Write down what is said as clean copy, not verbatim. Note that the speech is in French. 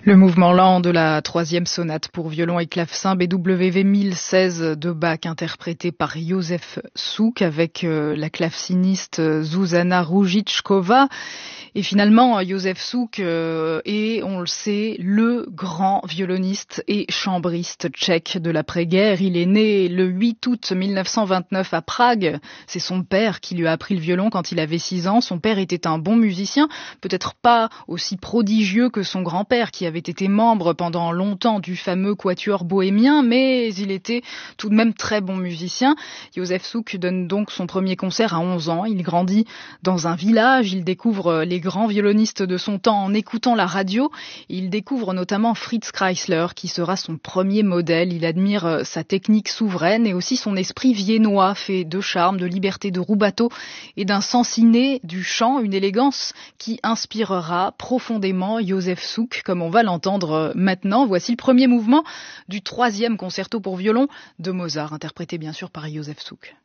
Le mouvement lent de la troisième sonate pour violon et clavecin BWV 1016 de Bach, interprété par Józef Suk avec la claveciniste Zuzana Růžičková. Et finalement, Józef Suk est, on le sait, le grand violoniste et chambriste tchèque de l'après-guerre. Il est né le 8 août 1929 à Prague. C'est son père qui lui a appris le violon quand il avait 6 ans. Son père était un bon musicien, peut-être pas aussi prodigieux que son grand-père qui avait été membre pendant longtemps du fameux quatuor bohémien, mais il était tout de même très bon musicien. Józef Suk donne donc son premier concert à 11 ans. Il grandit dans un village, il découvre les grands violonistes de son temps en écoutant la radio. Il découvre notamment Fritz Kreisler, qui sera son premier modèle. Il admire sa technique souveraine et aussi son esprit viennois, fait de charme, de liberté, de rubato et d'un sens inné du chant, une élégance qui inspirera profondément Józef Suk, comme on va l'entendre maintenant. Voici le premier mouvement du troisième concerto pour violon de Mozart, interprété bien sûr par Józef Suk.